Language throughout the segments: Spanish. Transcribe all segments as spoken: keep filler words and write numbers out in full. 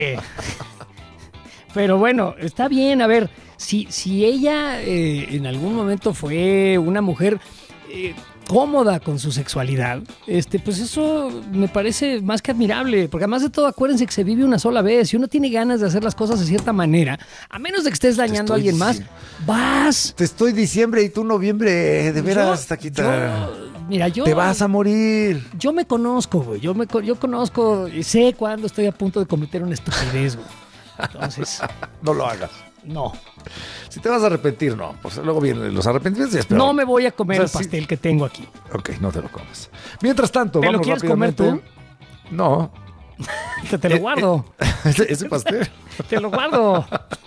Pero bueno, está bien. A ver, si, si ella eh, en algún momento fue una mujer eh, cómoda con su sexualidad, este, pues eso me parece más que admirable. Porque además de todo, acuérdense que se vive una sola vez. Si uno tiene ganas de hacer las cosas de cierta manera, a menos de que estés dañando a alguien más, vas. Te estoy diciembre y tú noviembre. De veras, yo, Taquita. Yo, mira, yo... Te vas a morir. Yo me conozco, güey. Yo, me, yo conozco y sé cuándo estoy a punto de cometer una estupidez, güey. Entonces... no lo hagas. No. Si te vas a arrepentir, no. Pues luego vienen los arrepentimientos y es peor. No me voy a comer o sea, el pastel sí. que tengo aquí. Ok, no te lo comas. Mientras tanto, ¿Te vamos lo quieres comer tú? No. Te, te lo guardo. ¿Ese, ese pastel? Te lo guardo.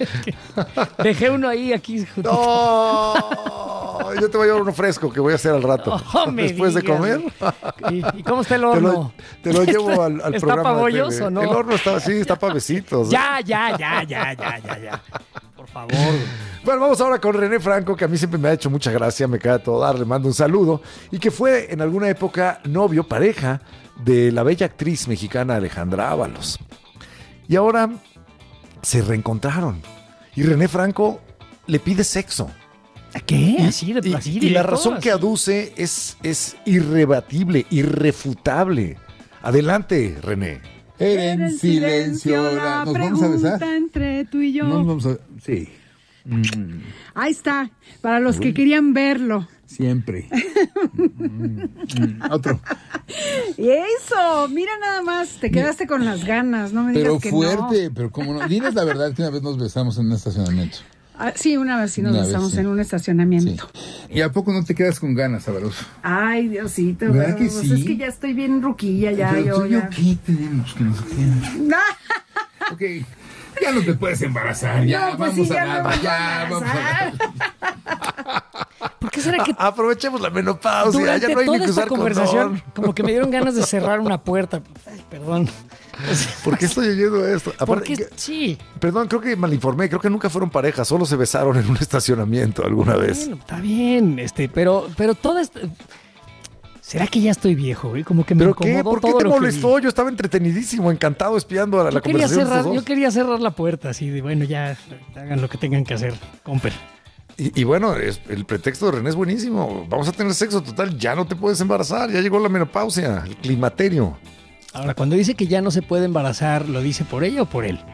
Dejé uno ahí, aquí. No. Yo te voy a llevar uno fresco que voy a hacer al rato. Oh, después de digas. comer. ¿Y, ¿Y cómo está el horno? Te lo, te lo llevo al, al ¿Está programa. ¿Está para bollos o no? El horno está así, está para besitos. Ya, ya, ya, ya, ya, ya, ya. Por favor. Bueno, vamos ahora con René Franco, que a mí siempre me ha hecho mucha gracia, me queda todo dar, le mando un saludo, y que fue en alguna época novio, pareja de la bella actriz mexicana Alejandra Ábalos. Y ahora se reencontraron. Y René Franco le pide sexo. ¿A qué? Y, Así de y, así y la directo, razón así. que aduce es, es irrebatible, irrefutable. Adelante, René. Era en silencio. La ¿Nos vamos a besar? Entre tú y yo. Nos vamos a... Sí. Mm. Ahí está, para los que querían verlo. Siempre. mm, mm. Otro. Y eso, mira nada más, te quedaste con las ganas, no me digas Pero que fuerte, no. pero cómo no. Diles la verdad que una vez nos besamos en un estacionamiento. Ah, sí, una vez sí nos Una vez, besamos sí. en un estacionamiento. Sí. ¿Y a poco no te quedas con ganas, Ábalos? Ay, Diosito, ¿Verdad pero, que pues sí? es que ya estoy bien ruquilla, ya Pero yo tú y yo, ya. ¿qué tenemos que nos queda? Ok, ya no te puedes embarazar, ya, No, pues vamos sí, a ya me nada, voy a ya, vamos a embarazar. ¿Por qué será que A- aprovechemos la menopausia, durante ya no hay toda ni que esta usar conversación condón. como que me dieron ganas de cerrar una puerta? Ay, perdón. ¿Por qué estoy oyendo esto? Aparte, Porque que- sí. Perdón, creo que malinformé, creo que nunca fueron pareja, solo se besaron en un estacionamiento alguna vez. Bueno, está bien, este, pero, pero toda esta... ¿Será que ya estoy viejo, güey? Como que me ¿Pero qué? incomodó ¿Por qué todo te lo que molestó? vi. Yo estaba entretenidísimo, encantado, espiando a la, Yo la quería, conversación de cerrar, estos yo dos. quería cerrar la puerta, así de, bueno, ya hagan lo que tengan que hacer, comper. Y, y bueno, es- el pretexto de René es buenísimo. Vamos a tener sexo total, ya no te puedes embarazar, ya llegó la menopausia, el climaterio. Ahora, cuando dice que ya no se puede embarazar, ¿lo dice por ella o por él?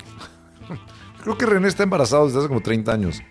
Creo que René está embarazado desde hace como treinta años.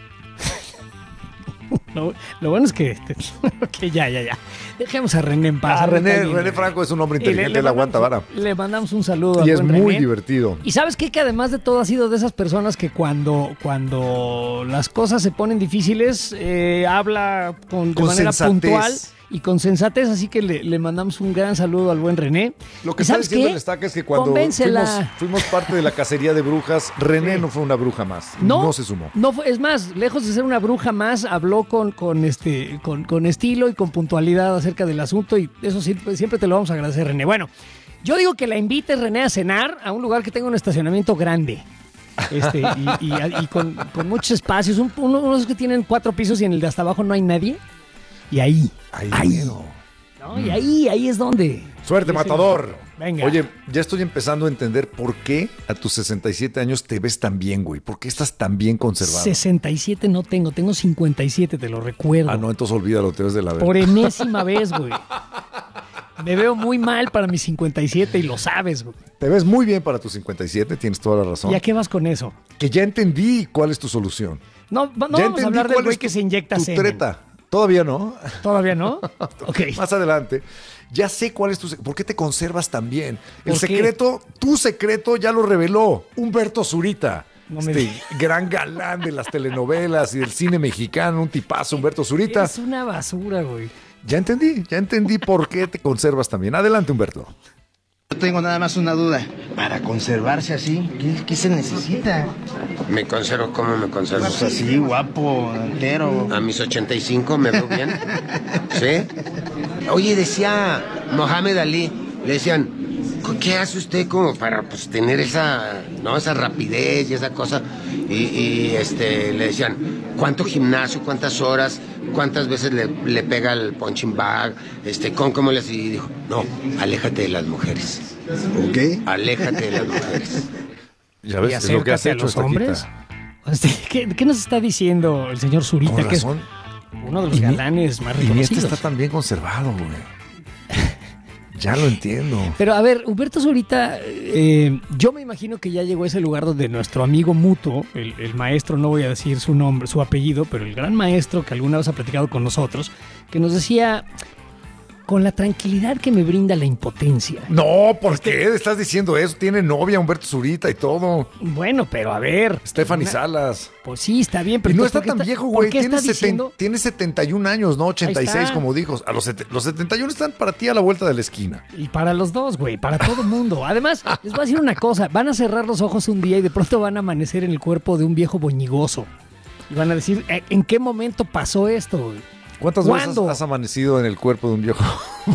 Lo, lo bueno es que... Ok, ya, ya, ya. Dejemos a René en paz. Ah, A mí René, también, René Franco es un hombre Y le- inteligente, le él aguanta vara. mandamos- Le mandamos un saludo Y al es buen muy René. divertido. Y sabes qué, que además de todo ha sido de esas personas que cuando, cuando las cosas se ponen difíciles, eh, habla con, de Con manera sensatez. puntual y con sensatez, así que le, le mandamos un gran saludo al buen René. Lo que ¿Y está sabes diciendo qué? el Estaca es que cuando Convéncela. fuimos, fuimos parte de la cacería de brujas, René Sí. no fue una bruja más. No, No se sumó. No fue- es más, lejos de ser una bruja más, habló con, con este, con, con estilo y con puntualidad acerca del asunto, y eso siempre, siempre te lo vamos a agradecer, René. Bueno, yo digo que la invites, René, a cenar a un lugar que tenga un estacionamiento grande. Este, y, y- y con, con muchos espacios, un- uno- unos que tienen cuatro pisos y en el de hasta abajo no hay nadie. Y ahí, Ahí, ahí, mero. ¿no? Y ahí, ahí es donde. Suerte, Ese- matador. Venga. Oye, ya estoy empezando a entender por qué a tus sesenta y siete años te ves tan bien, güey. ¿Por qué estás tan bien conservado? sesenta y siete no tengo, tengo cincuenta y siete, te lo recuerdo. Ah, no, entonces olvídalo, te ves de la verga. Por enésima vez, güey. Me veo muy mal para mis cincuenta y siete y lo sabes, güey. Te ves muy bien para tus cincuenta y siete, tienes toda la razón. ¿Y a qué vas con eso? Que ya entendí cuál es tu solución. No, no Ya vamos a entendí hablar del cuál güey es que tu- se inyecta tu semen. treta. Todavía no. ¿Todavía no? Ok. Más adelante. Ya sé cuál es tu... se- ¿Por qué te conservas tan bien? El ¿Por qué? secreto, tu secreto ya lo reveló Humberto Zurita. No me este digas. gran galán de las telenovelas y del cine mexicano, un tipazo, Humberto Zurita. Es una basura, güey. Ya entendí, ya entendí por qué te conservas tan bien. Adelante, Humberto. Yo tengo nada más una duda. Para conservarse así, ¿qué, qué se necesita? Me conservo, ¿cómo me conservo? Pues así, guapo, entero. A mis ochenta y cinco me veo bien. ¿Sí? Oye, decía Mohamed Ali, le decían, ¿qué hace usted como para pues, tener esa, no, esa rapidez y esa cosa? Y, y, este, le decían, ¿cuánto gimnasio, cuántas horas, cuántas veces le, le pega el punching bag? Este, ¿cómo, cómo le hace? Y dijo, no, aléjate de las mujeres. ¿Ok? Aléjate de las mujeres. Ya ves, es lo que has acércate a hecho los esta hombres. quita. ¿Qué, qué nos está diciendo el señor Zurita? Con Que es razón. uno de los Y mi- galanes más Y mi este reconocidos. está tan bien conservado, güey. Ya lo entiendo. Pero a ver, Humberto Zurita, eh, yo me imagino que ya llegó a ese lugar donde nuestro amigo mutuo, el, el maestro, no voy a decir su nombre, su apellido, pero el gran maestro que alguna vez ha platicado con nosotros, que nos decía, con la tranquilidad que me brinda la impotencia. No, ¿por qué estás diciendo eso? Tiene novia Humberto Zurita y todo. Bueno, pero a ver. Stephanie una- Salas. Pues sí, está bien, pero Y no entonces, está ¿por tan qué viejo, ¿por güey. qué Tiene, está seten- diciendo? tiene setenta y un años, no ochenta y seis, está. como dijo. A los, sete- los setenta y uno están para ti a la vuelta de la esquina. Y para los dos, güey, para todo el mundo. Además, les voy a decir una cosa, van a cerrar los ojos un día y de pronto van a amanecer en el cuerpo de un viejo boñigoso. Y van a decir, "¿Eh, ¿en qué momento pasó esto? güey?" ¿Cuántas veces ¿Cuándo? has, has amanecido en el cuerpo de un viejo?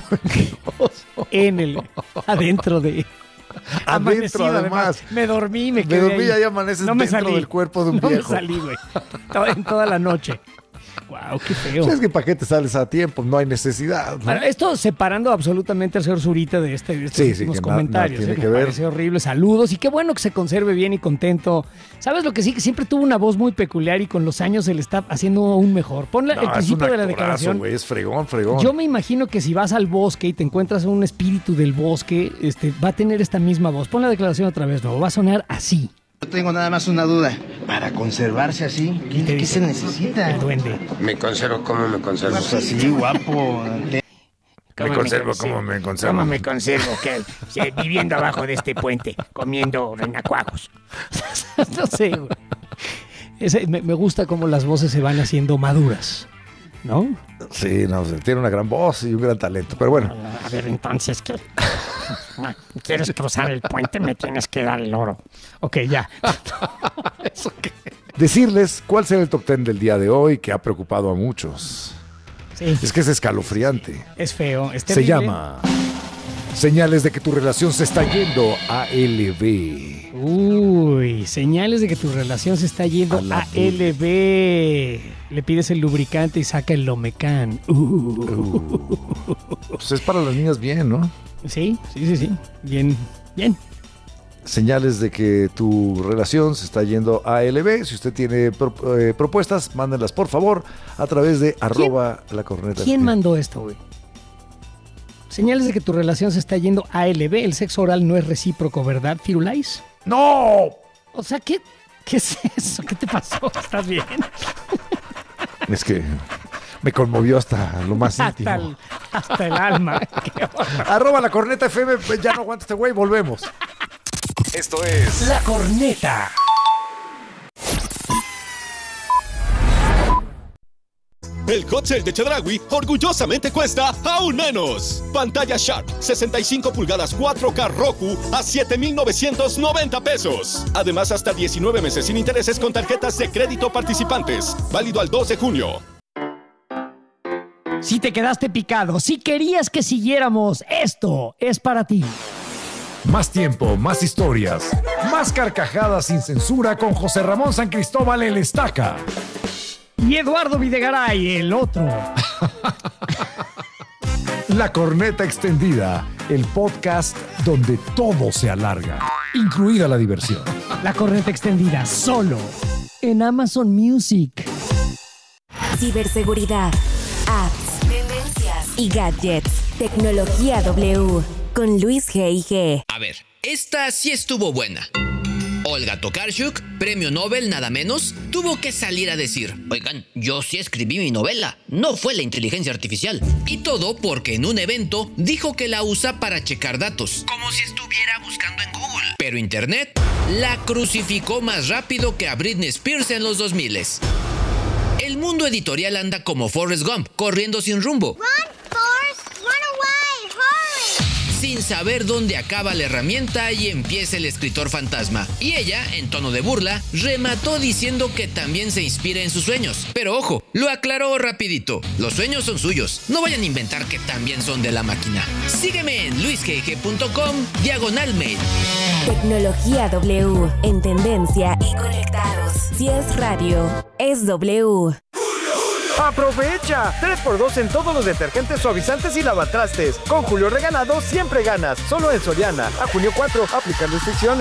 En el, adentro de... Adentro, amanecido, además. Me dormí, me Me quedé dormí y ahí. ahí amaneces No me dentro salí. del cuerpo de un no viejo. No me salí, güey. To- En toda la noche. Wow, qué feo. Es que para qué te sales a tiempo, no hay necesidad. ¿no? Ahora, esto separando absolutamente al señor Zurita de, este, de estos Sí, sí, últimos que na- comentarios. nada tiene ¿eh? que Me ver. parece horrible. Saludos y qué bueno que se conserve bien y contento. ¿Sabes lo que sí? Que siempre tuvo una voz muy peculiar y con los años se le está haciendo aún mejor. Ponle No, el es un principio de la actorazo, declaración. güey, es fregón, fregón. Yo me imagino que si vas al bosque y te encuentras un espíritu del bosque, este, va a tener esta misma voz. Pon la declaración otra vez, no, va a sonar así. Yo tengo nada más una duda. Para conservarse así, ¿qué, te qué dice? se necesita? El duende. Me conservo, ¿cómo me conservo? Pues así, guapo. Me conservo como me conservo. ¿Cómo me conservo? ¿Qué? Sí, viviendo abajo de este puente, comiendo renacuajos. No sé, güey. Ese- me, me gusta cómo las voces se van haciendo maduras, ¿no? Sí, no, sé, tiene una gran voz y un gran talento. Pero bueno, A ver, entonces, ¿qué? ¿Quieres cruzar el puente? Me tienes que dar el oro. Ok, ya. decirles cuál será el top ten del día de hoy que ha preocupado a muchos. Sí, Es que es escalofriante. es feo. Es Se terrible. llama Señales de que tu relación se está yendo a L B. Uy, señales de que tu relación se está yendo A la a L B. Le pides el lubricante y saca el Lomecan. Uh. Pues es para las niñas bien, ¿no? Sí, sí, sí, sí. Bien, bien. Señales de que tu relación se está yendo a L B. Si usted tiene pro- eh, propuestas, mándenlas por favor a través de arroba la corneta. ¿Quién mandó esto, güey? Señales de que tu relación se está yendo a L B. El sexo oral no es recíproco, ¿verdad, Firulais? ¡No! O sea, ¿qué, qué es eso? ¿Qué te pasó? ¿Estás bien? Es que me conmovió hasta lo más íntimo. Hasta el, hasta el alma. Qué horror. Arroba la corneta F M, ya no aguanta este güey, volvemos. Esto es La corneta. El hot sale de Chedraui orgullosamente cuesta aún menos. Pantalla Sharp sesenta y cinco pulgadas cuatro K Roku a siete mil novecientos noventa pesos. Además, hasta diecinueve meses sin intereses con tarjetas de crédito participantes. Válido al dos de junio. Si te quedaste picado, si querías que siguiéramos, esto es para ti. Más tiempo, más historias, más carcajadas sin censura con José Ramón San Cristóbal el Estaca. Y Eduardo Videgaray, el otro. La corneta extendida, el podcast donde todo se alarga, incluida la diversión. La corneta extendida, solo en Amazon Music. Ciberseguridad, apps, tendencias y gadgets. Tecnología W con Luis G I G. A ver, esta sí estuvo buena. Olga Tokarczuk, premio Nobel nada menos, tuvo que salir a decir: oigan, yo sí escribí mi novela, no fue la inteligencia artificial. Y todo porque en un evento dijo que la usa para checar datos, como si estuviera buscando en Google. Pero Internet la crucificó más rápido que a Britney Spears en los dos miles. El mundo editorial anda como Forrest Gump, corriendo sin rumbo. Run, Forrest, run away, hurry. Sin saber dónde acaba la herramienta y empieza el escritor fantasma. Y ella, en tono de burla, remató diciendo que también se inspira en sus sueños. Pero ojo, lo aclaró rapidito. Los sueños son suyos. No vayan a inventar que también son de la máquina. Sígueme en luisgg punto com, diagonal mail. Tecnología W en tendencia y conectados. Si es radio, es W. ¡Aprovecha! tres por dos en todos los detergentes, suavizantes y lavatrastes. Con Julio Regalado siempre ganas. Solo en Soriana. A junio cuatro, aplican restricciones.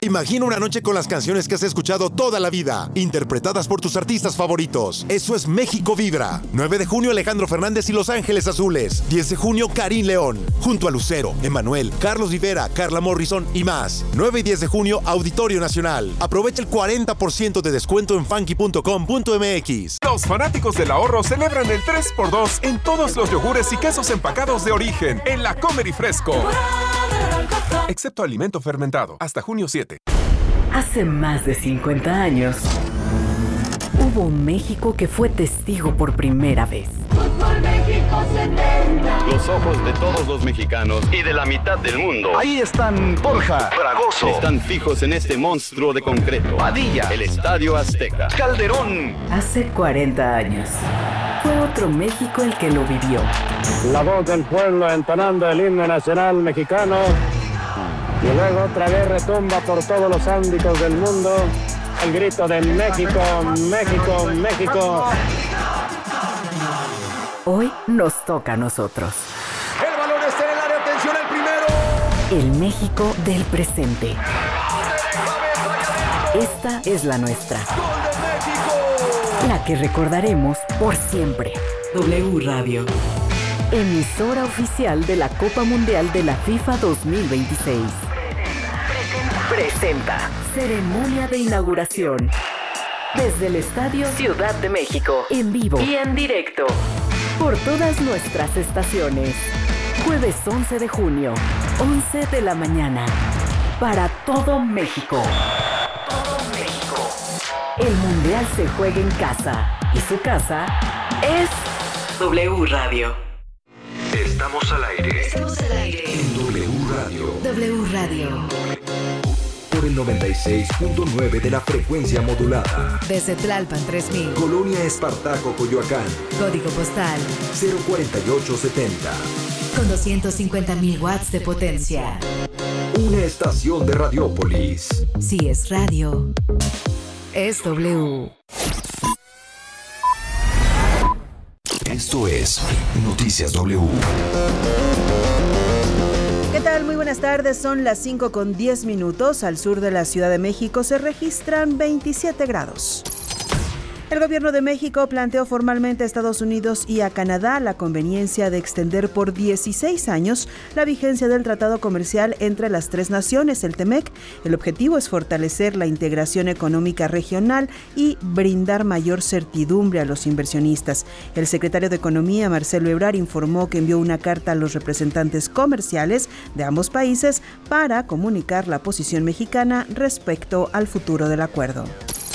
Imagina una noche con las canciones que has escuchado toda la vida, interpretadas por tus artistas favoritos. Eso es México Vibra. nueve de junio, Alejandro Fernández y Los Ángeles Azules. diez de junio, Karim León. Junto a Lucero, Emanuel, Carlos Rivera, Carla Morrison y más. nueve y diez de junio, Auditorio Nacional. Aprovecha el cuarenta por ciento de descuento en funky punto com punto m x. Los fanáticos del ahorro celebran el tres por dos en todos los yogures y quesos empacados de origen en la Comer y Fresco. Excepto alimento fermentado. Hasta junio siete. Hace más de cincuenta años, hubo un México que fue testigo por primera vez. Fútbol México setenta. Los ojos de todos los mexicanos y de la mitad del mundo. Ahí están Borja, Fragoso. Están fijos en este monstruo de concreto. Padilla. El Estadio Azteca. Calderón. Hace cuarenta años, fue otro México el que lo vivió. La voz del pueblo entonando el himno nacional mexicano. Y luego otra vez retumba por todos los ámbitos del mundo el grito de México, México, México. Hoy nos toca a nosotros. El balón está en el área, atención al primero. El México del presente. Esta es la nuestra. ¡Gol de México! La que recordaremos por siempre. W Radio. Emisora oficial de la Copa Mundial de la FIFA dos mil veintiséis. Presenta ceremonia de inauguración desde el Estadio Ciudad de México, en vivo y en directo por todas nuestras estaciones. Jueves once de junio, once de la mañana, para todo México. Todo México. El Mundial se juega en casa y su casa es W Radio. Estamos al aire. Estamos al aire En W Radio. W Radio. Por el noventa y seis punto nueve de la frecuencia modulada. Desde Tlalpan tres mil. Colonia Espartaco, Coyoacán. Código postal cero cuarenta y ocho setenta. con doscientos cincuenta mil watts de potencia. Una estación de Radiópolis. Si es radio, es W. Esto es Noticias W. ¿Qué tal? Muy buenas tardes. Son las cinco con diez minutos. Al sur de la Ciudad de México se registran veintisiete grados. El gobierno de México planteó formalmente a Estados Unidos y a Canadá la conveniencia de extender por dieciséis años la vigencia del tratado comercial entre las tres naciones, el TEMEC. El objetivo es fortalecer la integración económica regional y brindar mayor certidumbre a los inversionistas. El secretario de Economía, Marcelo Ebrard, informó que envió una carta a los representantes comerciales de ambos países para comunicar la posición mexicana respecto al futuro del acuerdo.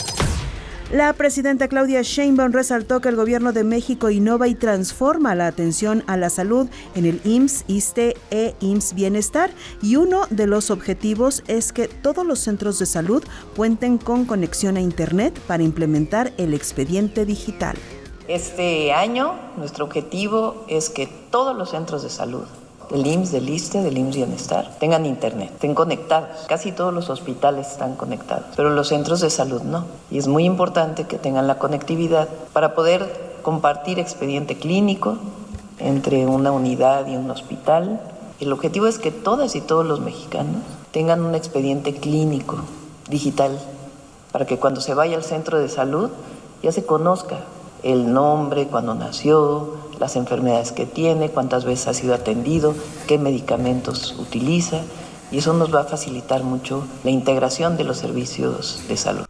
La presidenta Claudia Sheinbaum resaltó que el gobierno de México innova y transforma la atención a la salud en el I M S S, ISSSTE e I M S S Bienestar, y uno de los objetivos es que todos los centros de salud cuenten con conexión a Internet para implementar el expediente digital. Este año nuestro objetivo es que todos los centros de salud, del I M S S, del ISSSTE, del I M S S Bienestar, tengan internet, estén conectados. Casi todos los hospitales están conectados, pero los centros de salud no. Y es muy importante que tengan la conectividad para poder compartir expediente clínico entre una unidad y un hospital. El objetivo es que todas y todos los mexicanos tengan un expediente clínico digital para que cuando se vaya al centro de salud ya se conozca el nombre, cuándo nació, las enfermedades que tiene, cuántas veces ha sido atendido, qué medicamentos utiliza, y eso nos va a facilitar mucho la integración de los servicios de salud.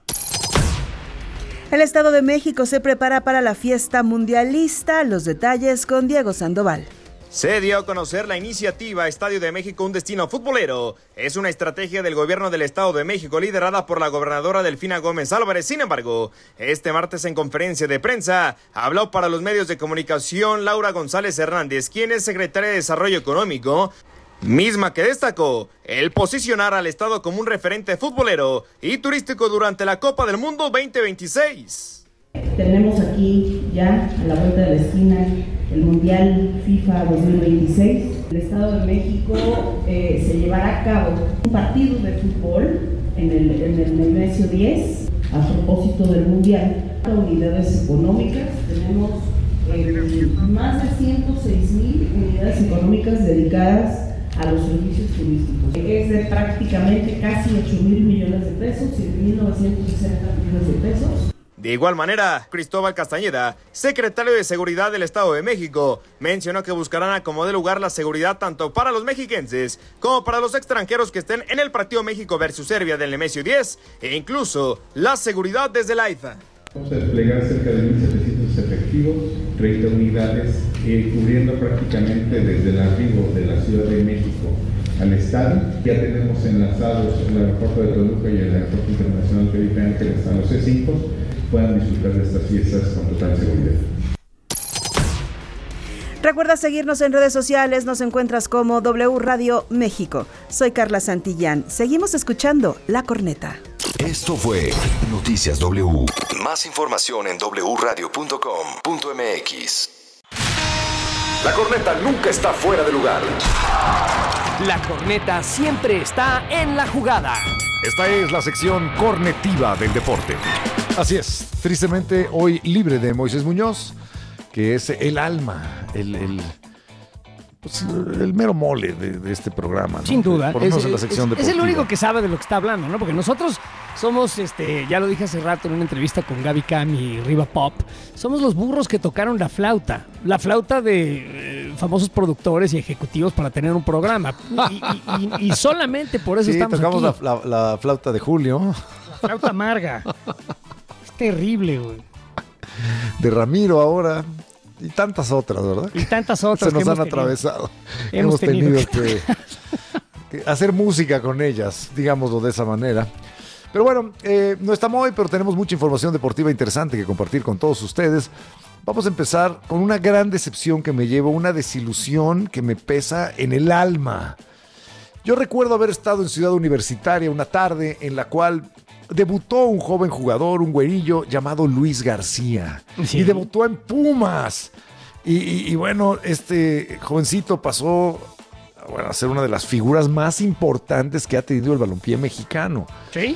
El Estado de México se prepara para la fiesta mundialista. Los detalles con Diego Sandoval. Se dio a conocer la iniciativa Estadio de México, un destino futbolero. Es una estrategia del gobierno del Estado de México liderada por la gobernadora Delfina Gómez Álvarez. Sin embargo, este martes en conferencia de prensa habló para los medios de comunicación Laura González Hernández, quien es secretaria de Desarrollo Económico, misma que destacó el posicionar al Estado como un referente futbolero y turístico durante la Copa del Mundo veinte veintiséis. Tenemos aquí ya a la vuelta de la esquina el Mundial FIFA dos mil veintiséis. El Estado de México eh, se llevará a cabo un partido de fútbol en el, en el Nemesio diez a propósito del Mundial. Unidades económicas, tenemos eh, más de ciento seis mil unidades económicas dedicadas a los servicios turísticos. Es de prácticamente casi ocho mil millones de pesos, siete mil novecientos sesenta millones de pesos. De igual manera, Cristóbal Castañeda, secretario de Seguridad del Estado de México, mencionó que buscarán a como dé lugar la seguridad tanto para los mexiquenses como para los extranjeros que estén en el partido México versus Serbia del Nemesio diez e incluso la seguridad desde la AIFA. Vamos a desplegar cerca de mil setecientos efectivos, treinta unidades, eh, cubriendo prácticamente desde el arribo de la Ciudad de México al estadio. Ya tenemos enlazados el aeropuerto de Toluca y el aeropuerto internacional Felipe Ángeles a los C cinco, puedan disfrutar de estas fiestas con total seguridad. Recuerda seguirnos en redes sociales, nos encuentras como W Radio México. Soy Carla Santillán. Seguimos escuchando La Corneta. Esto fue Noticias W. Más información en doble u radio punto com punto m x. La corneta nunca está fuera de lugar. La corneta siempre está en la jugada. Esta es la sección cornetiva del deporte. Así es, tristemente hoy libre de Moisés Muñoz, que es el alma, el, el, pues, el mero mole de, de este programa, ¿no? Sin duda. Por lo menos es, en la sección es, es el deportiva. único que sabe de lo que está hablando, ¿no? Porque nosotros somos, este, ya lo dije hace rato en una entrevista con Gaby Cam y Riva Pop, somos los burros que tocaron la flauta, la flauta de eh, famosos productores y ejecutivos para tener un programa. Y, y, y, y solamente por eso sí, estamos tocamos aquí. La, la, la flauta de Julio. La flauta amarga. Es terrible, güey. De Ramiro ahora. Y tantas otras, ¿verdad? Y tantas otras. Se nos que han hemos atravesado. Tenido. Hemos tenido, tenido que, que hacer música con ellas, digámoslo de esa manera. Pero bueno, eh, no estamos hoy, pero tenemos mucha información deportiva interesante que compartir con todos ustedes. Vamos a empezar con una gran decepción que me llevo, una desilusión que me pesa en el alma. Yo recuerdo haber estado en Ciudad Universitaria una tarde en la cual debutó un joven jugador, un güerillo llamado Luis García. Sí. Y debutó en Pumas. Y, y, y bueno, este jovencito pasó bueno, a ser una de las figuras más importantes que ha tenido el balompié mexicano. ¿Sí?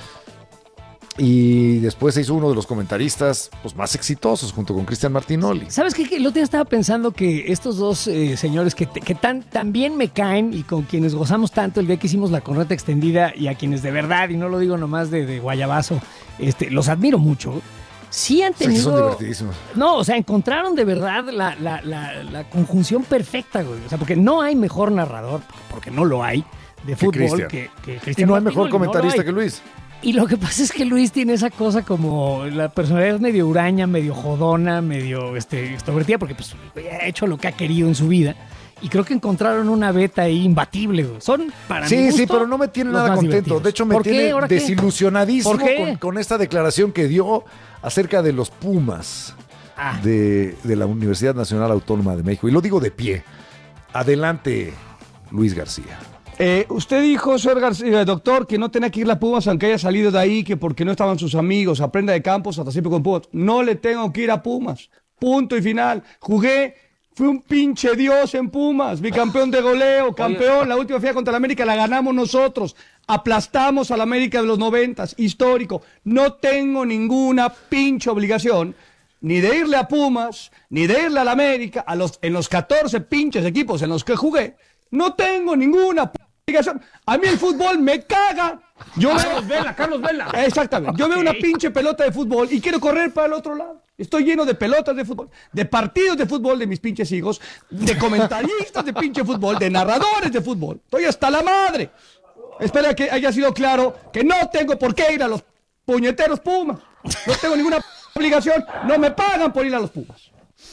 Y después se hizo uno de los comentaristas pues, más exitosos junto con Cristian Martinoli. ¿Sabes qué? El otro día estaba pensando que estos dos eh, señores que, que tan, tan bien me caen y con quienes gozamos tanto el día que hicimos la corneta extendida y a quienes de verdad, y no lo digo nomás de, de guayabazo, este, los admiro mucho. Sí han tenido... Sí, son divertidísimos. No, o sea, encontraron de verdad la, la, la, la conjunción perfecta, güey. O sea, porque no hay mejor narrador, porque no lo hay, de fútbol que, que Cristian. Y no hay mejor comentarista no que Luis. Y lo que pasa es que Luis tiene esa cosa como la personalidad medio huraña, medio jodona, medio este, extrovertida, porque pues ha hecho lo que ha querido en su vida. Y creo que encontraron una beta ahí imbatible. Güey. Son para sí, mi gusto, sí, pero no me tiene nada contento. Divertidos. De hecho, me tiene desilusionadísimo con, con esta declaración que dio acerca de los Pumas ah. de, de la Universidad Nacional Autónoma de México. Y lo digo de pie. Adelante, Luis García. Eh, usted dijo, señor García, doctor, que no tenía que ir a Pumas aunque haya salido de ahí, que porque no estaban sus amigos, aprenda de Campos, hasta siempre con Pumas. No le tengo que ir a Pumas. Punto y final. Jugué, fui un pinche dios en Pumas, bicampeón de goleo, campeón. La última final contra la América la ganamos nosotros. Aplastamos a la América de los noventas, histórico. No tengo ninguna pinche obligación ni de irle a Pumas, ni de irle a la América, a los, en los catorce pinches equipos en los que jugué. No tengo ninguna obligación. A mí el fútbol me caga. Yo Carlos veo, Vela, Carlos Vela. Exactamente. Yo okay. veo una pinche pelota de fútbol y quiero correr para el otro lado. Estoy lleno de pelotas de fútbol, de partidos de fútbol de mis pinches hijos, de comentaristas de pinche fútbol, de narradores de fútbol. Estoy hasta la madre. Espero que haya sido claro que no tengo por qué ir a los puñeteros Pumas. No tengo ninguna obligación. No me pagan por ir a los Pumas.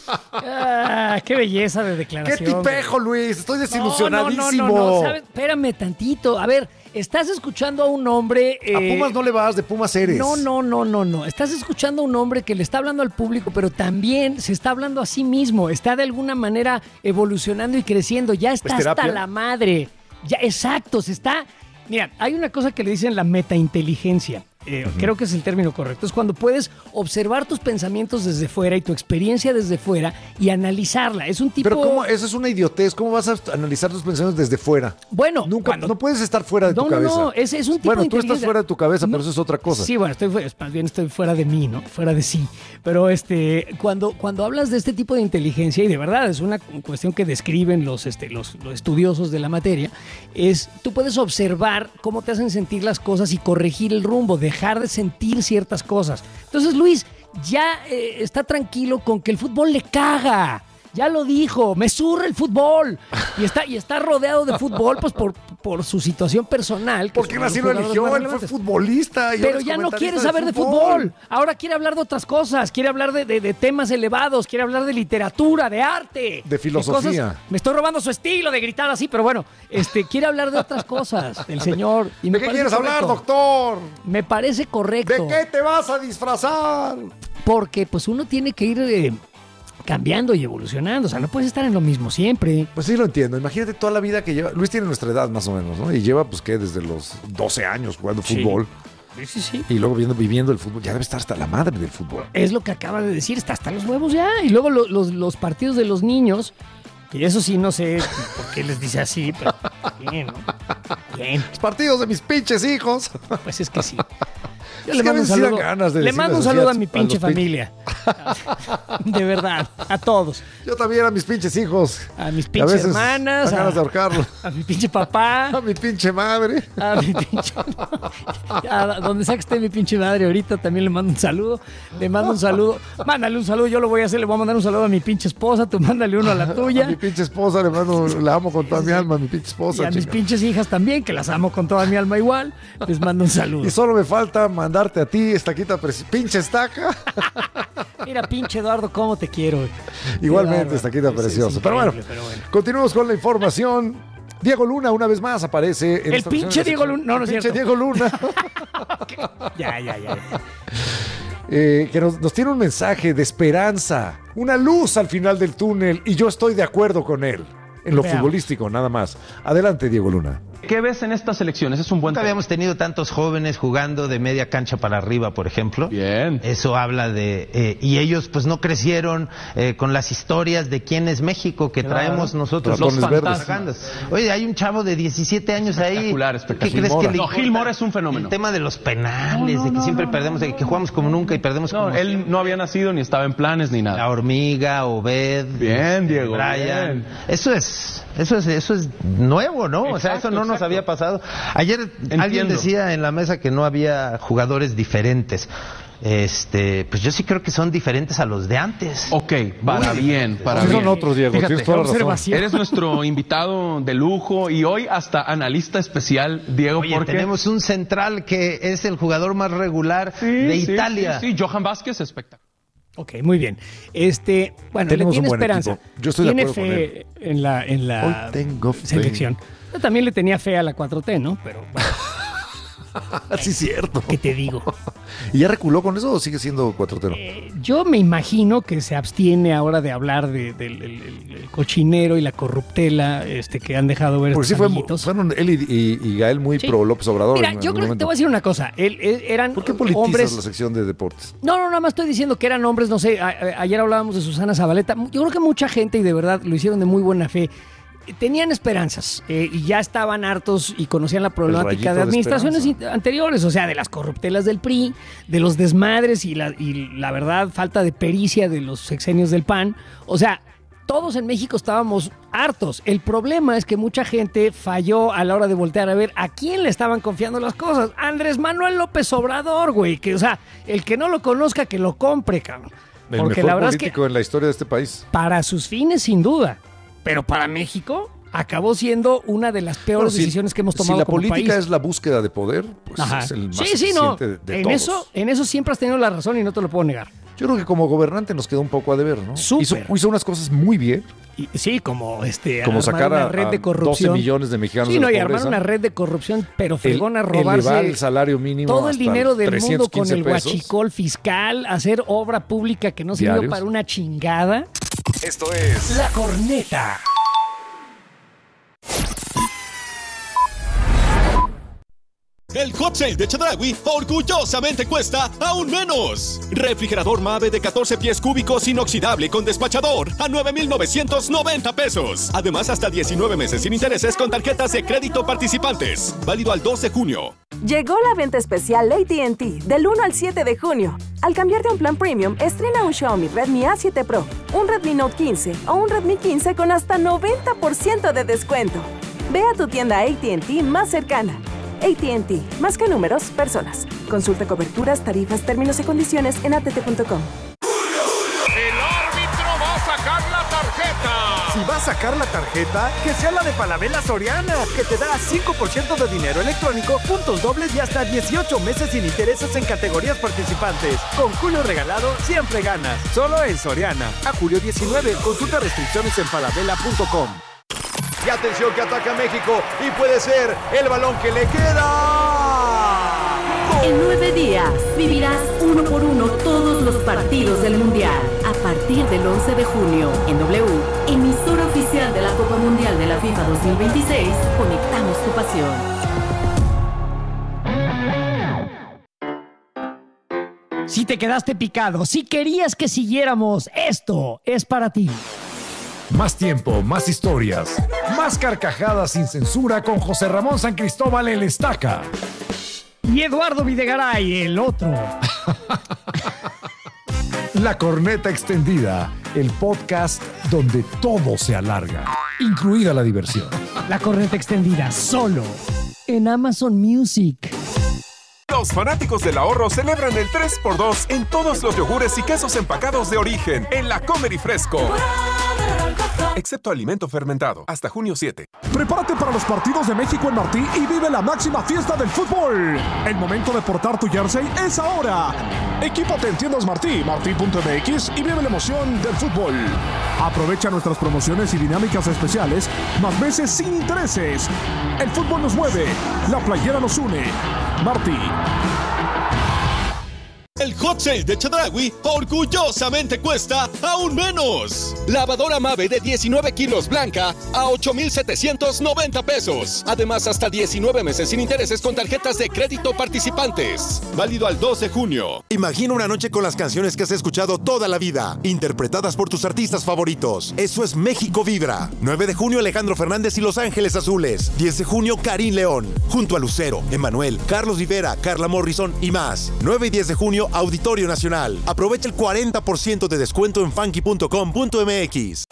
Ah, qué belleza de declaración. Qué tipejo, Luis. Estoy desilusionadísimo. No, no, no, no, no. ¿Sabes? Espérame tantito. A ver, estás escuchando a un hombre... Eh... A Pumas no le vas, de Pumas eres. No, no, no, no, no. Estás escuchando a un hombre que le está hablando al público, pero también se está hablando a sí mismo. Está de alguna manera evolucionando y creciendo. Ya está hasta la madre. Ya, exacto, se está... Mira, hay una cosa que le dicen la metainteligencia. Eh, uh-huh. Creo que es el término correcto. Es cuando puedes observar tus pensamientos desde fuera y tu experiencia desde fuera y analizarla. Es un tipo... Pero ¿cómo? Eso es una idiotez. ¿Cómo vas a analizar tus pensamientos desde fuera? Bueno, nunca, cuando... no puedes estar fuera de no, tu cabeza. No, no, es, es un tipo bueno, de tú estás fuera de tu cabeza, no, pero eso es otra cosa. Sí, bueno, estoy más bien estoy fuera de mí, ¿no? Fuera de sí. Pero este, cuando, cuando hablas de este tipo de inteligencia, y de verdad es una cuestión que describen los, este, los, los estudiosos de la materia, es tú puedes observar cómo te hacen sentir las cosas y corregir el rumbo, dejar de sentir ciertas cosas. Entonces, Luis ya eh, está tranquilo con que el fútbol le caga. Ya lo dijo, me surre el fútbol. Y está, y está rodeado de fútbol pues por, por su situación personal. Porque él así lo eligió, él fue futbolista. Y pero ya no quiere saber de fútbol. de fútbol. Ahora quiere hablar de otras cosas. Quiere hablar de, de, de temas elevados. Quiere hablar de literatura, de arte. De filosofía. De cosas. Me estoy robando su estilo de gritar así, pero bueno, este, quiere hablar de otras cosas, el señor. Y ¿De me qué quieres correcto. hablar, doctor? Me parece correcto. ¿De qué te vas a disfrazar? Porque pues uno tiene que ir... Eh, cambiando y evolucionando, o sea, no puedes estar en lo mismo siempre. Pues sí lo entiendo, imagínate toda la vida que lleva, Luis tiene nuestra edad más o menos, ¿no? Y lleva pues que desde los doce años jugando sí. fútbol. Sí, sí, sí. Y luego viendo, viviendo el fútbol, ya debe estar hasta la madre del fútbol. Es lo que acaba de decir, está hasta los huevos ya. Y luego lo, los, los partidos de los niños, que eso sí no sé por qué les dice así, pero bien, ¿no? Bien. Los partidos de mis pinches hijos. Pues es que sí. Yo es le mando un saludo, de le mando un saludo a mi pinche a familia. De verdad, a todos. Yo también a mis pinches hijos. A mis pinches hermanas. A ganas de ahorcarlo. A mi pinche papá. A mi pinche madre. A mi pinche... A donde sea que esté mi pinche madre ahorita también le mando un saludo. Le mando un saludo. Mándale un saludo, yo lo voy a hacer. Le voy a mandar un saludo a mi pinche esposa. Tú mándale uno a la tuya. A mi pinche esposa le mando, la amo con toda sí. mi alma, a mi pinche esposa. Y a chica. mis pinches hijas también, que las amo con toda mi alma igual. Les mando un saludo. Y solo me falta mandar darte a ti, estaquita, preci- pinche estaca. Mira, pinche Eduardo, cómo te quiero. Igualmente, estaquita preciosa. Pero bueno, pero bueno, continuemos con la información. Diego Luna, una vez más, aparece en el pinche Diego Luna. No, no es cierto. El pinche Diego Luna. Ya, ya, ya. Eh, que nos, nos tiene un mensaje de esperanza, una luz al final del túnel, y yo estoy de acuerdo con él. En lo Veamos. futbolístico, nada más. Adelante, Diego Luna. ¿Qué ves en estas elecciones? Es un buen... Nunca habíamos tenido tantos jóvenes jugando de media cancha para arriba, por ejemplo. Bien. Eso habla de... Eh, y ellos pues no crecieron eh, con las historias de quién es México que claro. traemos nosotros. Los fantasmas. Oye, hay un chavo de diecisiete años ahí. Espectacular, espectacular. ¿Qué crees que le No, Gil Mora es un fenómeno. El tema de los penales, no, no, de que no, siempre no, perdemos, no, de que jugamos como nunca y perdemos no, como... él siempre. No había nacido ni estaba en planes ni nada. La Hormiga, Obed. Bien, Diego. Brian. Bien. Eso es... Eso es, eso es nuevo, ¿no? Exacto, o sea, eso no exacto. nos había pasado. Ayer Entiendo. alguien decía en la mesa que no había jugadores diferentes. Este, pues yo sí creo que son diferentes a los de antes. Ok, para Uy, bien, para bien. Son otros, Diego. Fíjate, tienes toda la razón. Eres nuestro invitado de lujo y hoy hasta analista especial, Diego. Oye, porque tenemos un central que es el jugador más regular sí, de sí, Italia. Sí, sí, Johan Vázquez, espectacular. Ok, muy bien. Este, bueno, Tenemos le tiene un buen esperanza. Equipo. Yo estoy tiene de acuerdo fe con él. en la, en la Hoy tengo fe. selección. Yo también le tenía fe a la cuatro T, ¿no? Pero bueno. Sí, es cierto. ¿Qué te digo? ¿Y ya reculó con eso o sigue siendo cuatrotero? Eh, yo me imagino que se abstiene ahora de hablar del de, de, el, el cochinero y la corruptela este, que han dejado ver. Porque sí fue, fueron él y, y, y Gael muy sí. pro López Obrador. Mira, yo creo que te voy a decir una cosa. Él, él, eran ¿Por qué politizas hombres... la sección de deportes? No, no, nada más estoy diciendo que eran hombres, no sé, a, a, ayer hablábamos de Susana Zabaleta. Yo creo que mucha gente, y de verdad lo hicieron de muy buena fe, tenían esperanzas eh, y ya estaban hartos y conocían la problemática de administraciones de anteriores, o sea, de las corruptelas del P R I, de los desmadres y la, y la verdad, falta de pericia de los sexenios del P A N. O sea, todos en México estábamos hartos. El problema es que mucha gente falló a la hora de voltear a ver a quién le estaban confiando las cosas. Andrés Manuel López Obrador, güey, que, o sea, el que no lo conozca, que lo compre, cabrón. El Porque mejor la verdad político es que en la historia de este país. Para sus fines, sin duda. Pero para México acabó siendo una de las peores bueno, si, decisiones que hemos tomado como país. Si la política es la búsqueda de poder, pues Ajá. es el más sí, sí, no. de, de en todos. Eso, en eso siempre has tenido la razón y no te lo puedo negar. Yo creo que como gobernante nos quedó un poco a deber, ¿no? Hizo, hizo unas cosas muy bien. Y, sí, como este como sacar a, una red de corrupción. doce millones de mexicanos sí, no, de la y armar pobreza. una red de corrupción, pero fregona a robarse elevar el salario mínimo todo el dinero del mundo con el pesos. huachicol fiscal, hacer obra pública que no sirvió para una chingada. Esto es La Corneta. El hot sale de Chedraui orgullosamente cuesta aún menos. Refrigerador Mave de catorce pies cúbicos inoxidable con despachador a nueve mil novecientos noventa pesos. Además, hasta diecinueve meses sin intereses con tarjetas de crédito participantes. Válido al dos de junio. Llegó la venta especial A T and T del uno al siete de junio. Al cambiarte a un plan premium, estrena un Xiaomi Redmi A siete Pro, un Redmi Note quince o un Redmi quince con hasta noventa por ciento de descuento. Ve a tu tienda A T and T más cercana. A T and T, más que números, personas. Consulta coberturas, tarifas, términos y condiciones en a t t punto com. El árbitro va a sacar la tarjeta. Si va a sacar la tarjeta, que sea la de Falabella Soriana, que te da cinco por ciento de dinero electrónico, puntos dobles y hasta dieciocho meses sin intereses en categorías participantes. Con Julio regalado, siempre ganas. Solo en Soriana. A julio diecinueve, consulta restricciones en falabella punto com. Y atención que ataca México y puede ser el balón que le queda. En nueve días vivirás uno por uno todos los partidos del Mundial. A partir del once de junio, en W, emisora oficial de la Copa Mundial de la FIFA dos mil veintiséis, conectamos tu pasión. Si te quedaste picado, si querías que siguiéramos, esto es para ti. Más tiempo, más historias, más carcajadas sin censura con José Ramón San Cristóbal el Estaca. Y Eduardo Videgaray, el otro. La Corneta Extendida, el podcast donde todo se alarga, incluida la diversión. La Corneta Extendida, solo en Amazon Music. Los fanáticos del ahorro celebran el tres por dos en todos los yogures y quesos empacados de origen en la Comer y Fresco. Excepto alimento fermentado. Hasta junio siete. Prepárate para los partidos de México en Martí y vive la máxima fiesta del fútbol. El momento de portar tu jersey es ahora. Equípate en tiendas Martí, martí punto m x y vive la emoción del fútbol. Aprovecha nuestras promociones y dinámicas especiales, más meses sin intereses. El fútbol nos mueve, la playera nos une. Martí. El hot sale de Chedraui orgullosamente cuesta aún menos. Lavadora Mave de diecinueve kilos blanca a ocho mil setecientos noventa pesos. Además, hasta diecinueve meses sin intereses con tarjetas de crédito participantes. Válido al dos de junio. Imagina una noche con las canciones que has escuchado toda la vida, interpretadas por tus artistas favoritos. Eso es México Vibra. nueve de junio, Alejandro Fernández y Los Ángeles Azules. diez de junio, Karim León. Junto a Lucero, Emmanuel, Carlos Rivera, Carla Morrison y más. nueve y diez de junio, Auditorio Nacional. Aprovecha el cuarenta por ciento de descuento en funky punto com punto m x.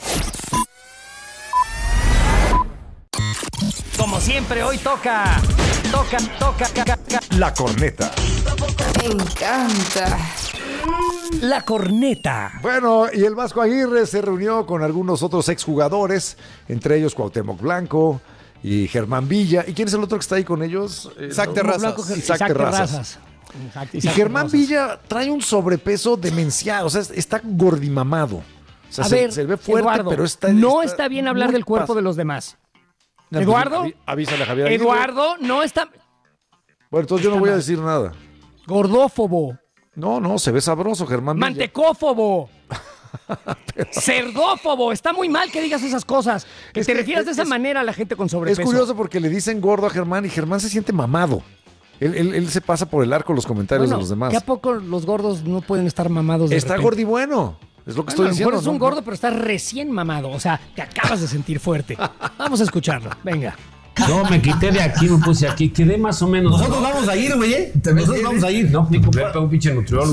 Como siempre, hoy toca, toca, toca, toca, toca. La corneta. Me encanta. La corneta. Bueno, y el Vasco Aguirre se reunió con algunos otros exjugadores, entre ellos Cuauhtémoc Blanco y Germán Villa. ¿Y quién es el otro que está ahí con ellos? Isaac Terrazas. Isaac Terrazas. Exacto, y Germán Villa trae un sobrepeso demencial, o sea, está gordimamado. O sea, a se, ver, se ve fuerte, Eduardo, pero está... no está, está bien hablar del cuerpo pas... de los demás. No, ¿Eduardo? Aví, avísale a Javier Aguirre. Eduardo, no está... Bueno, entonces yo no voy a decir nada. Gordófobo. No, no, se ve sabroso, Germán Villa. Mantecófobo. Pero... Cerdófobo. Está muy mal que digas esas cosas. Que es te que, refieras es, de esa es, manera a la gente con sobrepeso. Es curioso porque le dicen gordo a Germán y Germán se siente mamado. Él, él, él se pasa por el arco los comentarios bueno, de los demás. ¿Qué a poco los gordos no pueden estar mamados de Está repente? gordi bueno. Es lo que bueno, estoy diciendo. Es un ¿no? gordo, pero está recién mamado. O sea, te acabas de sentir fuerte. Vamos a escucharlo. Venga. Yo me quité de aquí, me puse aquí, quedé más o menos. Nosotros vamos a ir, güey, ¿eh? Nosotros vamos a ir. No, ni comprar un pinche nutriólogo.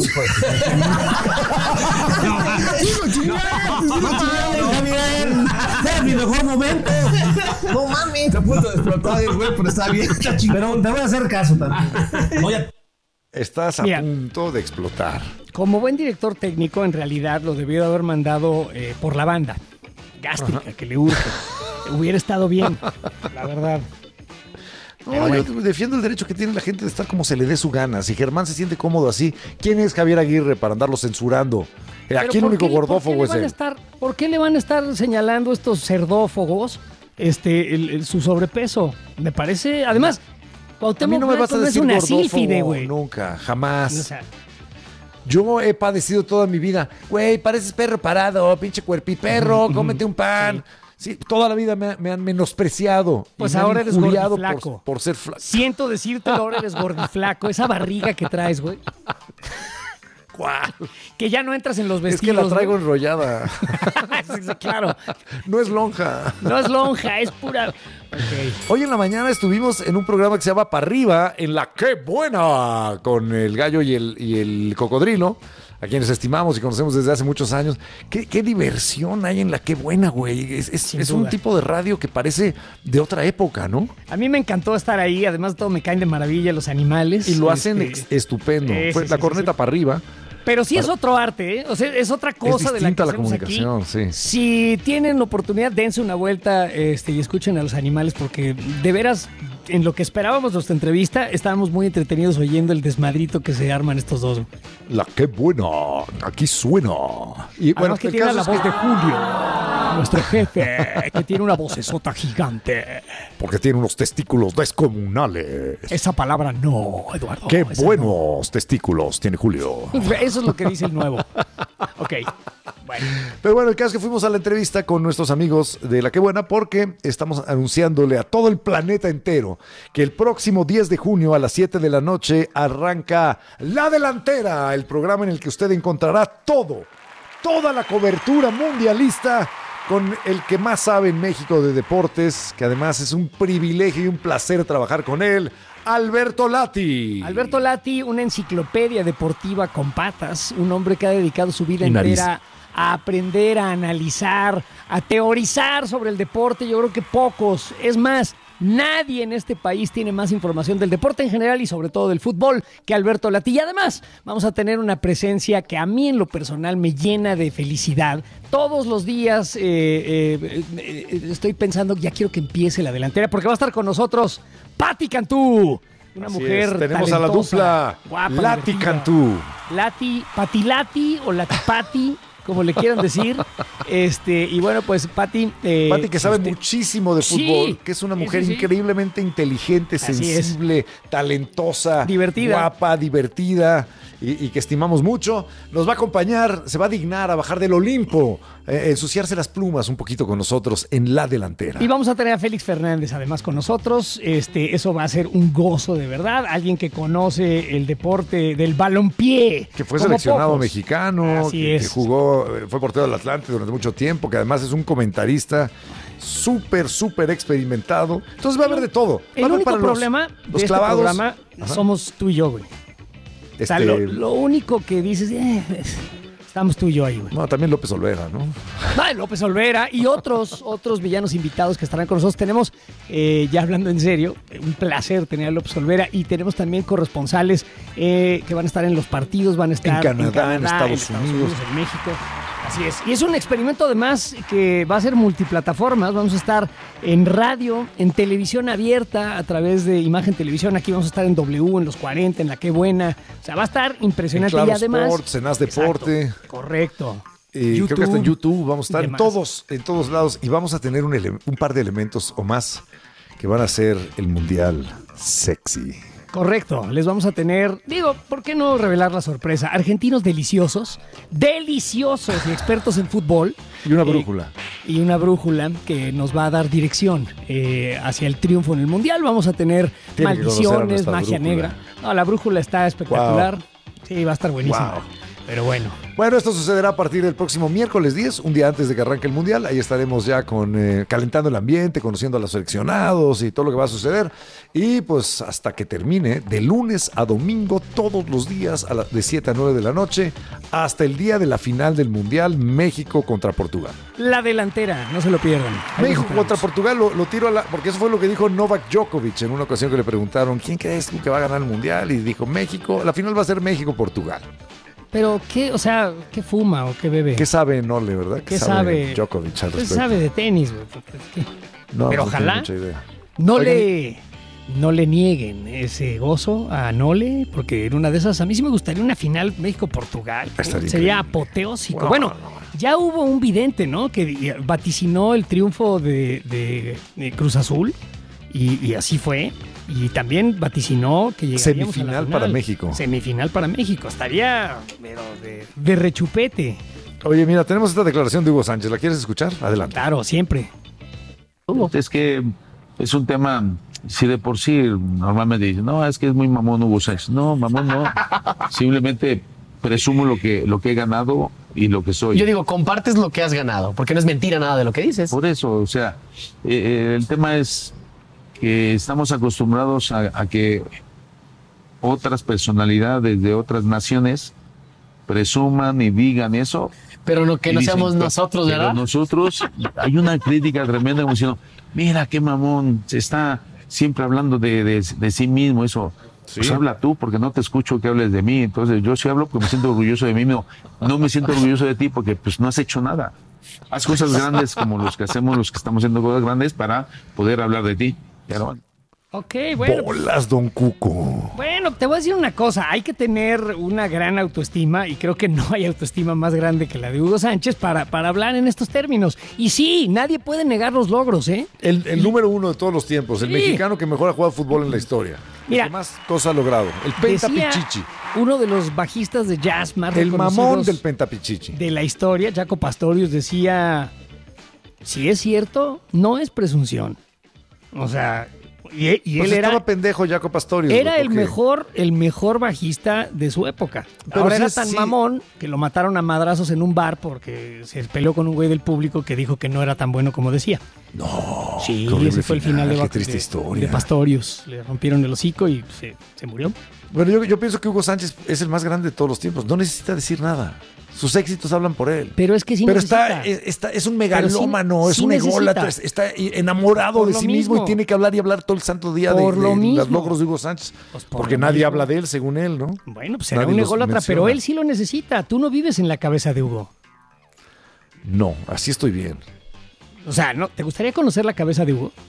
Es mi mejor momento. No mames. Está a punto de explotar el güey, pero está bien. Pero te voy a hacer caso también. Oye. Estás a Mira, punto de explotar. Como buen director técnico, en realidad lo debió de haber mandado eh, por la banda gástrica, Ajá. que le urge. Hubiera estado bien, la verdad. No, yo bueno. defiendo el derecho que tiene la gente de estar como se le dé su gana. Si Germán se siente cómodo así, ¿quién es Javier Aguirre para andarlo censurando? Aquí el único qué, gordófobo es él. Estar, ¿Por qué le van a estar señalando estos cerdófogos este, el, el, su sobrepeso? Me parece, además, Cuauhtémoc a mí no me vas a decir es una sílfide, güey. Nunca, jamás. O sea, yo he padecido toda mi vida. Güey, pareces perro parado, pinche cuerpiperro, cómete un pan. Sí. Sí, toda la vida me, me han menospreciado. Pues y me ahora han eres injuriado gordiflaco. por, por ser flaco. Siento decirte, ahora eres gordiflaco. Esa barriga que traes, güey. ¿Cuál? Que ya no entras en los Es vestidos. que la traigo ¿no? enrollada. Claro. No es lonja. No es lonja, es pura... Okay. Hoy en la mañana estuvimos en un programa que se llama Pa' Arriba, en la Qué Buena, con el gallo y el, y el cocodrilo, a quienes estimamos y conocemos desde hace muchos años. Qué, qué diversión hay en la Qué Buena, güey. Es, es, es un tipo de radio que parece de otra época, ¿no? A mí me encantó estar ahí, además de todo me caen de maravilla los animales. Y lo hacen este... ex- estupendo. Sí, Fue sí, la sí, corneta sí. para arriba. Pero sí es otro arte, ¿eh? O sea, es otra cosa Es de la que distinta la hacemos comunicación, aquí. sí. Si tienen la oportunidad, dense una vuelta este, y escuchen a los animales, porque de veras, en lo que esperábamos nuestra entrevista, estábamos muy entretenidos oyendo el desmadrito que se arman estos dos. La Qué Buena, aquí suena. Y bueno, Además que el tiene caso la es voz que- de Julio, nuestro jefe, que tiene una vocesota gigante. Porque tiene unos testículos descomunales. Esa palabra no, Eduardo. Qué esa buenos testículos tiene Julio. no. Eso es lo que dice el nuevo. Ok. Bueno. Pero bueno, el caso es que fuimos a la entrevista con nuestros amigos de La Qué Buena porque estamos anunciándole a todo el planeta entero que el próximo diez de junio a las siete de la noche arranca La Delantera, el programa en el que usted encontrará todo, toda la cobertura mundialista con el que más sabe en México de deportes, que además es un privilegio y un placer trabajar con él, Alberto Lati. Alberto Lati, una enciclopedia deportiva con patas, un hombre que ha dedicado su vida Y nariz. entera a aprender, a analizar, a teorizar sobre el deporte. Yo creo que pocos, es más, nadie en este país tiene más información del deporte en general y sobre todo del fútbol que Alberto Lati. Y además vamos a tener una presencia que a mí en lo personal me llena de felicidad. Todos los días eh, eh, eh, estoy pensando, ya quiero que empiece La Delantera porque va a estar con nosotros Pati Cantú. Una Así mujer es, tenemos a la talentosa, dupla guapa, Lati divertida. Cantú. Lati, Pati Lati o Lati Pati, como le quieran decir. Este, y bueno, pues Pati. Eh, Pati que sabe este, muchísimo de sí, fútbol, que es una sí, mujer sí, sí. increíblemente inteligente, Así sensible, talentosa, Divertida. guapa, divertida y, y que estimamos mucho. Nos va a acompañar, se va a dignar a bajar del Olimpo, eh, ensuciarse las plumas un poquito con nosotros en La Delantera. Y vamos a tener a Félix Fernández además con nosotros. Este, eso va a ser un gozo de verdad. Alguien que conoce el deporte del balompié. Que fue como seleccionado pocos. mexicano, Así que, es. que jugó, eh, fue portero del Atlante durante mucho tiempo, que además es un comentarista súper, súper experimentado. Entonces va a haber de todo. Va a El haber único para los- problema los de este clavados. programa Ajá. somos tú y yo, güey. O sea, Este- lo, lo único que dices, eh, estamos tú y yo ahí, güey. No, también López Olvera, ¿no? Ah, López Olvera y otros, otros villanos invitados que estarán con nosotros. Tenemos, eh, ya hablando en serio, un placer tener a López Olvera y tenemos también corresponsales eh, que van a estar en los partidos, van a estar En Canadá, en Estados Unidos. en México. Así es. Y es un experimento además que va a ser multiplataformas. Vamos a estar en radio, en televisión abierta a través de Imagen Televisión. Aquí vamos a estar en W, en los cuarenta, en La Qué Buena. O sea, va a estar En impresionante. Claro y además, Sports, en Haz Deporte. Exacto, correcto. Y creo que hasta en YouTube vamos a estar en demás. todos, en todos lados y vamos a tener un, ele- un par de elementos o más que van a ser el mundial sexy. Correcto, les vamos a tener, digo, ¿por qué no revelar la sorpresa? Argentinos deliciosos, deliciosos y expertos en fútbol. Y una Eh, brújula. y una brújula que nos va a dar dirección eh, hacia el triunfo en el Mundial. Vamos a tener Tiene que conocer a maldiciones, nuestra magia brújula. negra. No, la brújula está espectacular. Sí, va a estar buenísima. Wow. Pero bueno. Bueno, esto sucederá a partir del próximo miércoles diez, un día antes de que arranque el Mundial. Ahí estaremos ya con eh, calentando el ambiente, conociendo a los seleccionados y todo lo que va a suceder. Y pues hasta que termine, de lunes a domingo, todos los días, a la- de siete a nueve de la noche, hasta el día de la final del Mundial, México contra Portugal. La delantera, no se lo pierdan. Ahí México los contra esperamos. Portugal lo, lo tiro a la... Porque eso fue lo que dijo Novak Djokovic en una ocasión que le preguntaron ¿quién crees tú que va a ganar el Mundial? Y dijo México, la final va a ser México-Portugal. Pero, ¿qué, o sea, qué fuma o qué bebe? ¿Qué sabe Nole, verdad? ¿Qué sabe? Djokovic al ¿Qué respecto? sabe de tenis, güey? ¿Qué? No, Pero no tengo ojalá mucha idea. no Oigan, le, no le nieguen ese gozo a Nole, porque en una de esas, a mí sí me gustaría una final México-Portugal. Estaría Sería increíble. apoteósico. Wow, bueno, no. ya hubo un vidente, ¿no? Que vaticinó el triunfo de, de- de Cruz Azul, y, y así fue. Y también vaticinó que llegaríamos a la Semifinal final. para México. Semifinal para México. Estaría, pero de, de rechupete. Oye, mira, tenemos esta declaración de Hugo Sánchez. ¿La quieres escuchar? Adelante. Claro, siempre. Es que es un tema, si de por sí normalmente dicen, no, es que es muy mamón Hugo Sánchez. No, mamón no. Simplemente presumo lo que, lo que he ganado y lo que soy. Yo digo, compartes lo que has ganado, porque no es mentira nada de lo que dices. Por eso, o sea, eh, el tema es que estamos acostumbrados a, a que otras personalidades de otras naciones presuman y digan eso. Pero no, que no dicen, seamos nosotros, ¿verdad? Pero nosotros, hay una crítica tremenda como diciendo, mira qué mamón, se está siempre hablando de, de, de sí mismo, eso. ¿Sí? Pues habla tú, porque no te escucho que hables de mí. Entonces yo sí hablo porque me siento orgulloso de mí mismo. No me siento orgulloso de ti porque pues no has hecho nada. Haz cosas grandes como los que hacemos, los que estamos haciendo cosas grandes para poder hablar de ti. Ya no. Ok, bueno. Bolas, don Cuco. Bueno, te voy a decir una cosa. Hay que tener una gran autoestima y creo que no hay autoestima más grande que la de Hugo Sánchez para, para hablar en estos términos. Y sí, nadie puede negar los logros, ¿eh? El, el número uno de todos los tiempos. El sí. mexicano que mejor ha jugado fútbol en la historia. Mira, el que más cosas ha logrado. El Pentapichichi. Uno de los bajistas de jazz más el mamón del Pentapichichi de la historia, Jaco Pastorius, decía, si es cierto, no es presunción. O sea... Y, y pues él estaba era pendejo Jaco Pastorius. Era güey, el mejor, el mejor bajista de su época. Pero ahora era tan sí. mamón que lo mataron a madrazos en un bar porque se peleó con un güey del público que dijo que no era tan bueno como decía. No. Sí, ese fue el final de, qué triste de, historia. de Pastorius. Le rompieron el hocico y se, se murió. Bueno, yo, yo pienso que Hugo Sánchez es el más grande de todos los tiempos. No necesita decir nada. Sus éxitos hablan por él. Pero es que sí Pero necesita. está, está, es un megalómano, sí, es sí un ególatra, necesita. está enamorado por de sí mismo. mismo y tiene que hablar y hablar todo el santo día por de, lo de mismo. los logros de Hugo Sánchez. Pues por porque nadie mismo. habla de él, según él, ¿no? Bueno, pues será un ególatra, pero él sí lo necesita. Tú no vives en la cabeza de Hugo. No, así estoy bien. O sea, ¿no? ¿Te gustaría conocer la cabeza de Hugo?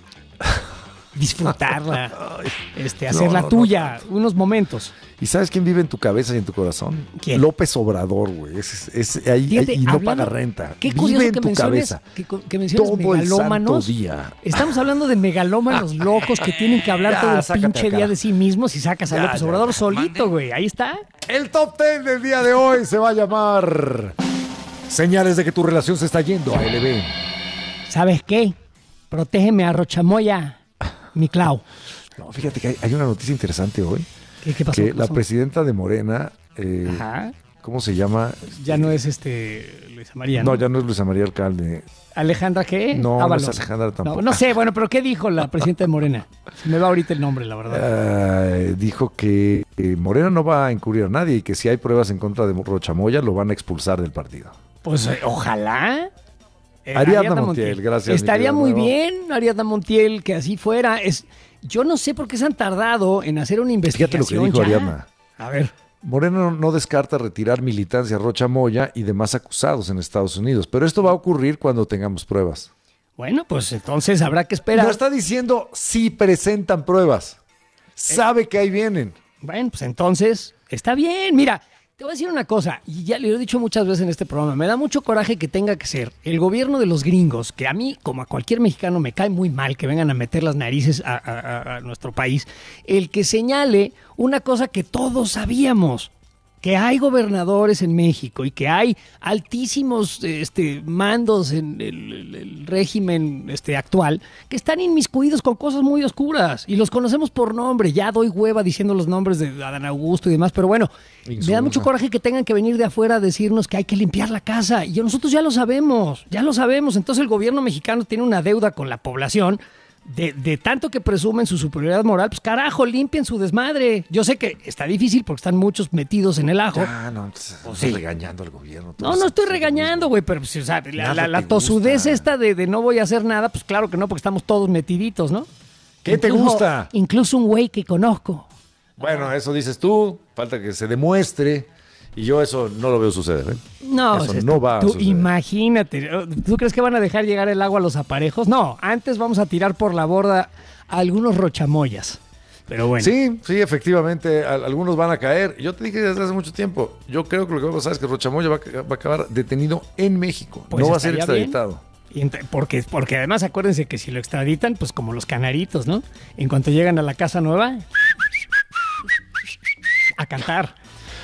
Disfrutarla, este, hacerla no, tuya, no, no. unos momentos. ¿Y sabes quién vive en tu cabeza y en tu corazón? ¿Quién? López Obrador, güey. Es, es, es, ahí, Fíjate, ahí, y no hablando, paga renta. Qué vive curioso en que tu menciones, cabeza. Que, que menciones todo megalómanos. El santo día. Estamos hablando de megalómanos locos que tienen que hablar ya, todo el pinche acá. día de sí mismos y sacas a ya, López ya, Obrador ya, solito, güey. Ahí está. El top ten del día de hoy se va a llamar Señales de que tu relación se está yendo a L B. ¿Sabes qué? Protégeme a Rochamoya, mi Clau. No, fíjate que hay, hay una noticia interesante hoy. ¿Qué, qué pasó? Que ¿Qué la pasó? presidenta de Morena, eh, Ajá. ¿cómo se llama? Ya no es este Luisa María, ¿no? No, ya no es Luisa María Alcalde. ¿Alejandra qué? No, Ábalos. no es Alejandra tampoco. No, no sé, bueno, pero ¿qué dijo la presidenta de Morena? Se me va ahorita el nombre, la verdad. Uh, dijo que eh, Morena no va a encubrir a nadie y que si hay pruebas en contra de Rochamoya lo van a expulsar del partido. Pues eh, ojalá. Eh, Ariadna, Ariadna Montiel, Montiel, gracias. Estaría muy bien, Ariadna Montiel, que así fuera. Es, yo no sé por qué se han tardado en hacer una investigación. Fíjate lo que dijo ya. Ariadna. A ver. Morena no, no descarta retirar militancia a Rochamoya y demás acusados en Estados Unidos, pero esto va a ocurrir cuando tengamos pruebas. Bueno, pues entonces habrá que esperar. No está diciendo si presentan pruebas. Sabe eh, que ahí vienen. Bueno, pues entonces está bien. Mira, te voy a decir una cosa, y ya le he dicho muchas veces en este programa, me da mucho coraje que tenga que ser el gobierno de los gringos, que a mí, como a cualquier mexicano, me cae muy mal que vengan a meter las narices a, a, a nuestro país, el que señale una cosa que todos sabíamos, que hay gobernadores en México y que hay altísimos este, mandos en el, el, el régimen este, actual que están inmiscuidos con cosas muy oscuras y los conocemos por nombre. Ya doy hueva diciendo los nombres de Adán Augusto y demás, pero bueno, Insulta. Me da mucho coraje que tengan que venir de afuera a decirnos que hay que limpiar la casa y nosotros ya lo sabemos, ya lo sabemos. Entonces el gobierno mexicano tiene una deuda con la población. De, de tanto que presumen su superioridad moral, pues carajo, limpien su desmadre. Yo sé que está difícil porque están muchos metidos en el ajo. Ah, no, entonces, pues sí. regañando al gobierno. No, no estoy regañando, güey, pero pues, o sea, la, la, la tosudez gusta. esta de, de no voy a hacer nada, pues claro que no, porque estamos todos metiditos, ¿no? ¿Qué incluso, te gusta? Incluso un güey que conozco. Bueno, eso dices tú, falta que se demuestre. Y yo eso no lo veo suceder, ¿eh? No, eso o sea, no tú, va a tú suceder. Imagínate. ¿Tú crees que van a dejar llegar el agua a los aparejos? No, antes vamos a tirar por la borda a algunos rochamoyas. Pero bueno. Sí, sí, efectivamente, a, algunos van a caer. Yo te dije desde hace mucho tiempo, yo creo que lo que va a pasar es que Rochamoya va a, va a acabar detenido en México. Pues no va a ser extraditado. Bien. Porque, porque además acuérdense que si lo extraditan, pues como los canaritos, ¿no? En cuanto llegan a la casa nueva, a cantar.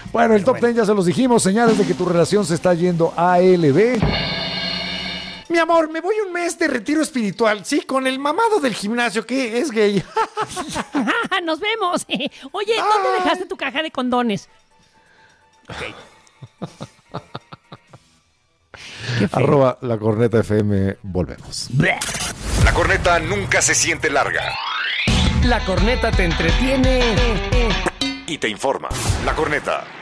Bueno, el top ten ya se los dijimos. Señales de que tu relación se está yendo a L B. Mi amor, me voy un mes de retiro espiritual. Sí, con el mamado del gimnasio que es gay. Nos vemos. Oye, ¿dónde Ay. dejaste tu caja de condones? Ok. Arroba la corneta F M. Volvemos. La corneta nunca se siente larga. La corneta te entretiene Y te informa. La corneta.